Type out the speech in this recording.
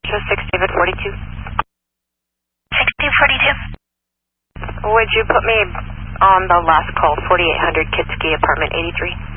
Just 6 David 42. 1642. Would you put me on the last call, 4800 Kitski, apartment 83?